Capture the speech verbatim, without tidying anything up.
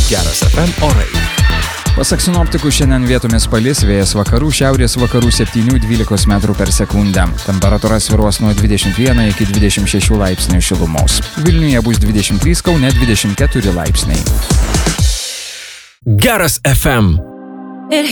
Geras F M orai. Pasak sinoptikų šiandien vietomis palis, vėjas vakarų, šiaurės vakarų septyni dvylika metrų per sekundę. Temperatūra svyruos nuo dvidešimt vieno iki dvidešimt šešių laipsnių šilumos. Vilniuje bus dvidešimt trys, Kaune dvidešimt keturi laipsniai. Geras F M.